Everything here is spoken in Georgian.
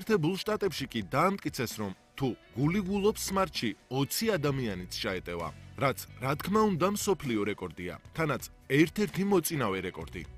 შეერთებულ შტატებში კი დაამტკიცეს, რომ თუ გულიგულობს სმარტში 20 ადამიანიც ჩაეტევა, რაც რა თქმა უნდა მსოფლიო რეკორდია, თანაც ერთ-ერთი მოწინავე რეკორდი.